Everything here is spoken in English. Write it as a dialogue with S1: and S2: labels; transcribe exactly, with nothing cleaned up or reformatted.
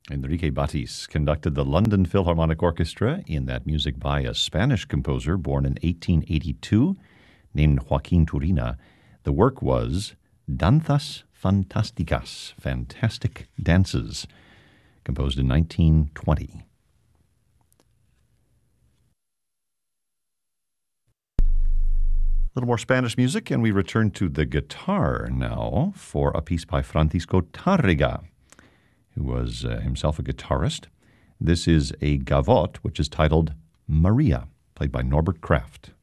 S1: Enrique Batis conducted the London Philharmonic Orchestra in that music by a Spanish composer born in eighteen eighty-two named Joaquin Turina. The work was Danzas Fantásticas, Fantastic Dances, composed in nineteen twenty. A little more Spanish music, and we return to the guitar now for a piece by Francisco Tárrega, who was uh, himself a guitarist. This is a gavotte, which is titled Maria, played by Norbert Kraft.